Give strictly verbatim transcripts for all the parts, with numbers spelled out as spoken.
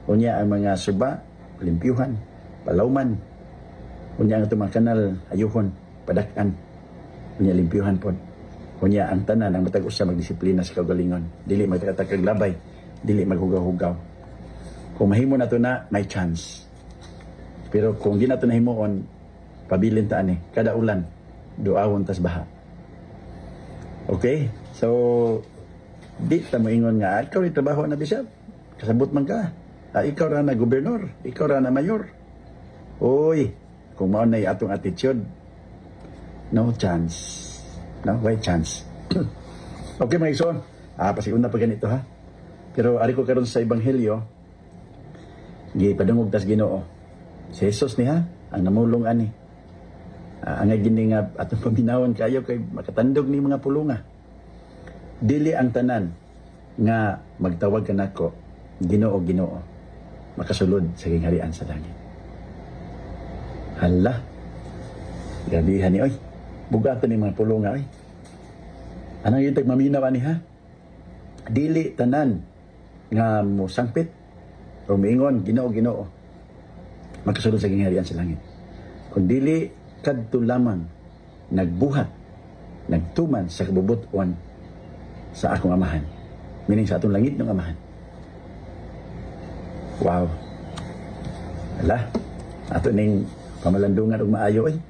Unya ang mga suba, limpyuhan, palawman. Unya ang itong mga kanal, ayuhon, padakan. Unya limpyuhan po. Unya ang tanan, ang matag usa magdisiplina sa kaugalingon. Dili magtakatag labay, dili maghugaw-hugaw. Kung mahimo na ito na, may chance. Pero kung di na ito nahimuon, pabilin taan eh. Kada ulan, duawon tas baha. Okay? So, di ta moingon nga, ikaw rin trabaho na bishop. Kasabot man ka. Ah, ikaw ra na gobernador. Ikaw ra na mayor. Uy, kung mao na atong attitude, no chance. No, why chance? Okay, mga igsoon. Ah, pasiuna pa ganito ha. Pero ari ko karon sa Ebanghelyo, gipadungog tas Ginoo. Si Jesus ni ha, ang namulong ani. Uh, ang gini nga atong paminawon kayo kay makatandog ni mga pulunga. Dili ang tanan nga magtawag kanako Ginoo Ginoo makasulod sa kingharian sa langit. Hala. Gabihan ni oy. Bugatan ni mga pulunga oy. Anang itag maminaw ani ha? Dili tanan nga mo sangpit o miingon Ginoo Ginoo makasulod sa kingharian sa langit. Kung dili kadto lamang nagbuhat, nagtuman sa kabubuton sa akong amahan. Meaning sa atong langit ng amahan. Wow. Ala, ato ning pamalandungan og maayo eh.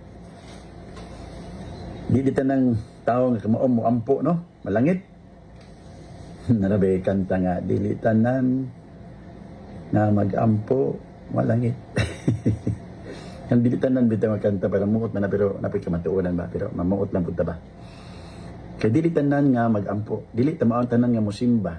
Di di tanang tao nga kamaom mo ampo no, malangit. Narabe kanta nga dili tanan nga magampo malangit. Ang dili tanan bitaw nga kanta para muot man na pero napay kamatuonan ba pero mamuot lang pud ta ba. Kay dili tanan nga magampo, dili ta maon tanan nga mosimba.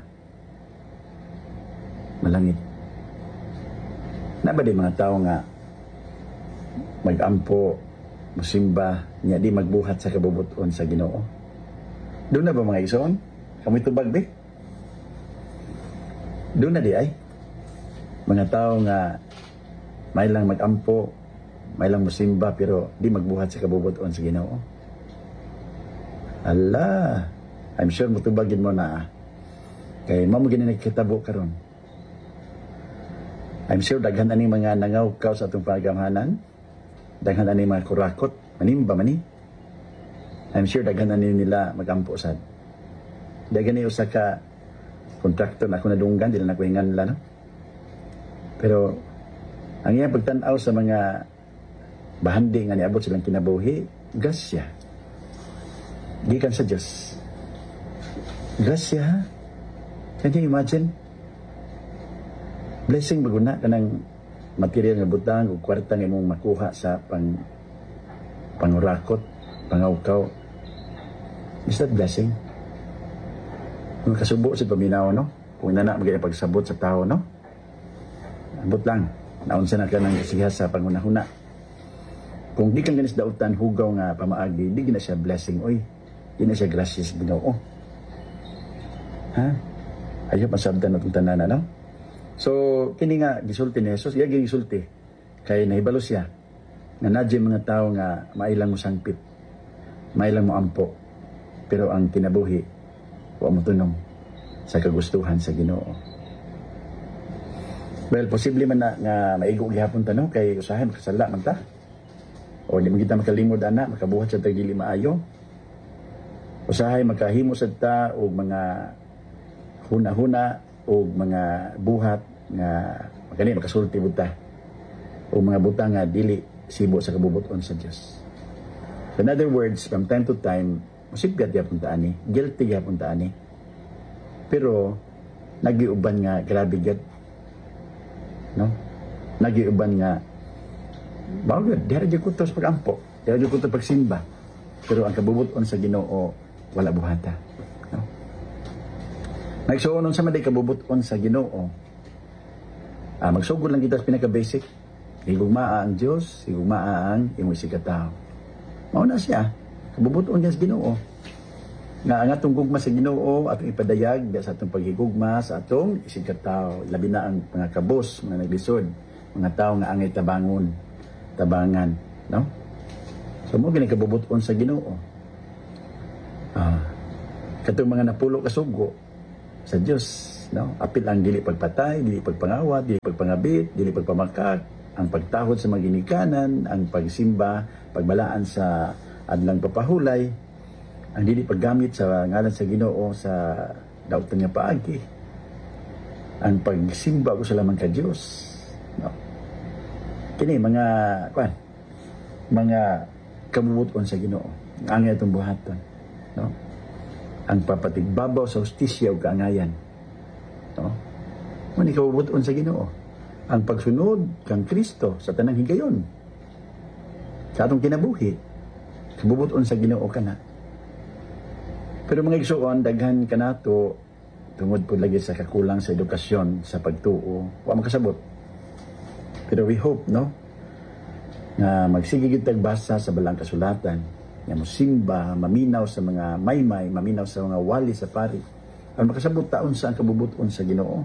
Malangit. Na ba di mga tao nga magampo, mosimba, nya di magbuhat sa kabubuton sa Ginoo? Doon na ba mga igsoon? Kamoy tubag be? Doon na di ay? Mga tao nga may lang magampo, may lang mosimba pero di magbuhat sa kabubuton sa Ginoo. Ala, I'm sure mutubagin mo na ah. Kay mamo gini nagkitabo karon. I'm sure daghan ani mga nangawkaw sa atong pagamhanan. Daghan ani mga kurakot, manimba mani. I'm sure daghan ani nila magampo sad. Daghan ni usa ka kontraktor na ako nadunggan dili na ko hinganla no. Pero ang iyang pagtan-aw sa mga bahandi nga niabot silang kinabuhi, grasya. Gikan sa Diyos. Grasya ha? Can you imagine? Blessing baguna ka ng material nga butang o kwarta nga mong makuha sa pang pangurakot, pangawkaw. Is that blessing? Kung kasubo sa paminaw, no? Kung nana magiging pagsabot sa tao, no? Abot lang. Naunsa na ka ng kasiha sa pangunahuna. Kung di kang ganis dautan, hugaw nga pamaagi, di na siya blessing, oy. Di na siya gracious, Ginoo. Ha? Ayaw masabdan na itong tanan, no? So, kini nga, gisulti ni Jesus, iya gisulti. Kaya nahibalo siya, na nadya mga tao nga mailang mo sangpit, mailang mo ampo, pero ang kinabuhi, wa mo tunong sa kagustuhan sa Ginoo. Well, posible man na nga maigo gihapon ta no kay usahay makasala man ta. O di man kita makalimod ana, makabuhat sa tagdili maayo. Usahay makahimo sad ta og mga huna-huna og mga buhat nga magani makasulti bud ta. O mga butang nga dili sibo sa kabubuton sa Dios. In other words, from time to time, masipgat gyapon ta ani, guilty gyapon ta ani. Pero nagiuban nga grabe gyud, no? Nagiuban nga bagod, dira gyud kuto sa pagampo, dira gyud kuto pagsimba. Pero ang kabubuton sa Ginoo wala buhata, no? Nagsuonon sa maday kabubuton sa Ginoo. Ah, magsugod lang kita sa pinaka-basic. Higugmaa ang Dios, higugmaa ang imong sikataw. Mao na siya, kabubuton niya sa Ginoo. Nga ang atong gugma sa Ginoo atong ipadayag sa atong paghigugma sa atong isig ka tawo, labi na ang mga kabos, mga naglisod, mga tawo nga angay tabangon, tabangan, no? So mo gini kabubuton sa Ginoo. Ah, katong mga napulo ka sugo sa Dios, No? Apil ang dili pagpatay, dili pagpangawat, dili pagpangabit, dili pagpamakak, ang pagtahod sa mga ginikanan, ang pagsimba, pagbalaan sa adlang papahulay, ang dili paggamit sa ngalan sa Ginoo sa daotan nga paagi, ang pagsimba ko sa lamang ka Dios. No? Kini mga kwan, mga kabubuton sa Ginoo, ang angay itong buhaton. No? Ang papatigbabaw sa hustisya o kaangayan. No? Mani kabubuton sa Ginoo. Ang pagsunod kang Kristo sa tanang higayon. Sa atong kinabuhi, kabubuton sa Ginoo kana. Pero mga igsuon, daghan kanato tungod po lagi sa kakulang sa edukasyon, sa pagtuo, wa makasabot. Pero we hope, no, na magsigigid tagbasa sa balang kasulatan, nga mosimba, maminaw sa mga maymay, maminaw sa mga wali sa pari, ang makasabot taon sa ang kabubuton sa Ginoo.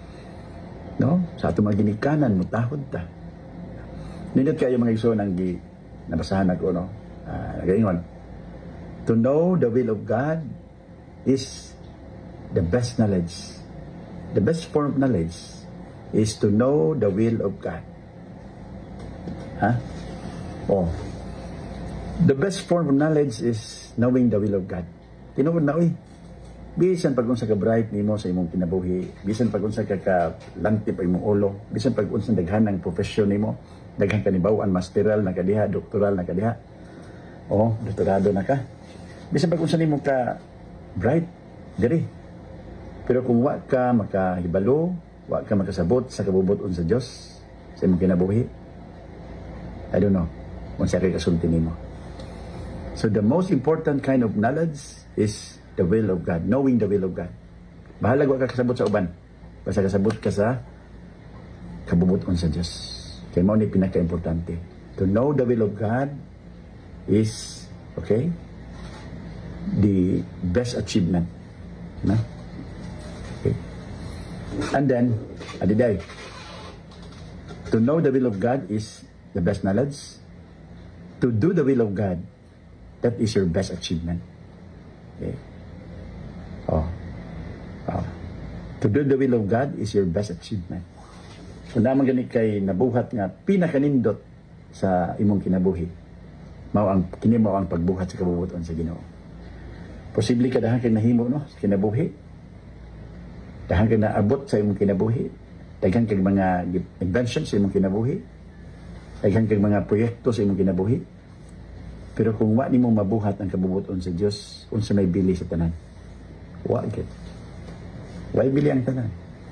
No? Sa ato mga ginikanan, mutahod ta. Nindot kayo mga igsoon ang gi nabasahan ako, no? Uh, nagaingon, to know the will of God is the best knowledge. The best form of knowledge is to know the will of God. Ha? Oh. The best form of knowledge is knowing the will of God. Tinuod na, uy. Bisan pag unsa ka bright nimo sa imong kinabuhi, bisan pag unsa ka ka lantip ang imong ulo, bisan pag unsa daghan ang profesyon nimo, daghan ka nibaw-an masteral na kadiha, doktoral na kadiha. Oh, doktorado na ka. Bisan pag unsa nimo ka bright diri. Pero kung wa ka makahibalo, wa ka makasabot sa kabubuton sa Dios sa imong kinabuhi, I don't know, unsa kay kasulti nimo. So the most important kind of knowledge is the will of God, knowing the will of God. Bahala wa ka kasabot sa uban, basta kasabot ka sa kabubuton sa Dios. Kay mao ni pinaka-importante. To know the will of God is, okay, the best achievement. No? Okay. And then, adiday, to know the will of God is the best knowledge. To do the will of God, that is your best achievement. Okay. Oh. Oh. To do the will of God is your best achievement. Kung naman ganit kay nabuhat nga pinakanindot sa imong kinabuhi, mao ang kini mao ang pagbuhat sa kabubuton sa Ginoo. Posible ka dahan kay nahimo, no, sa kinabuhi. Dahan kay naabot sa imong kinabuhi. Daghan kay mga inventions sa imong kinabuhi. Daghan kay mga proyekto sa imong kinabuhi. Pero kung wa nimo mabuhat ang kabubuton sa Dios, unsa may bili sa tanan? Wa gid. Wa bili ang tanan.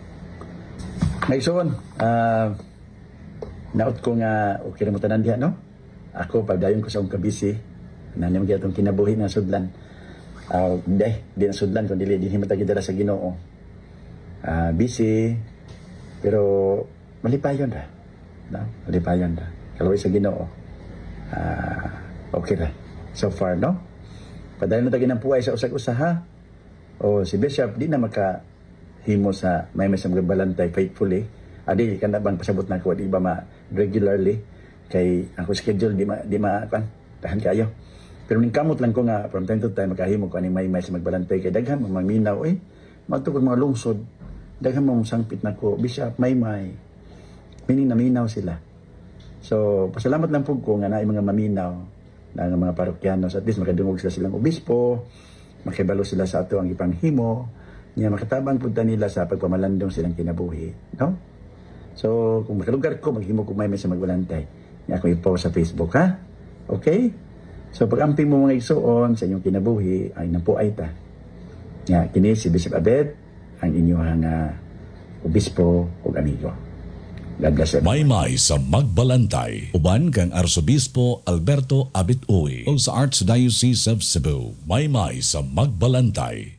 Ngayon, uh, naot ko nga okay na mo tanan diha, no? Ako pagdayon ko sa akong kabisi, nanay mo gyud kinabuhi nga sudlan. Uh, di, di na sudlan kung dili din himata gid sa Ginoo. Uh, busy, pero malipayon ra. No? Malipayon ra. Kalaway sa Ginoo. Uh, okay ra. So far, no? Padayon na tagi ng puway sa usag-usaha. O si Bishop, di na makahimo sa may may sa mga balantay faithfully. Adi, kan na bang pasabot na ko, di ba ma regularly? Kay ako schedule, di ma, di ma, kan, tahan kayo. Pero ning kamot lang ko nga, from time to time, makahimo ko ani may may sa magbalantay. Kay daghan, maminaw, eh, matukod mga lungsod. Daghan mong sangpit na ko, Bishop, may may. Meaning naminaw sila. So, pasalamat lang po ko nga na mga maminaw ng mga parokyanos. At least makadungog sila silang obispo, makibalo sila sa ato ang ipanghimo, niya makatabang punta nila sa pagpamalandong silang kinabuhi. No? So, kung makalugar ko, maghimo ko may may sa magbalantay. Niya ako ipo sa Facebook, ha? Okay? So, pag-amping mo mga igsoon sa inyong kinabuhi, ay nampo ay ta. Niya, kini si Bishop Abed, ang inyong uh, obispo o amigo. God bless you. Maymay sa Magbalantay. Uban kang Arsobispo Alberto Abit Uy o sa Archdiocese of Cebu. Maymay sa Magbalantay.